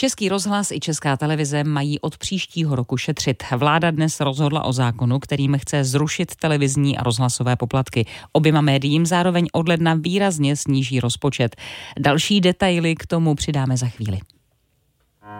Český rozhlas i Česká televize mají od příštího roku šetřit. Vláda dnes rozhodla o zákonu, kterým chce zrušit televizní a rozhlasové poplatky. Oběma médiím zároveň od ledna výrazně sníží rozpočet. Další detaily k tomu přidáme za chvíli.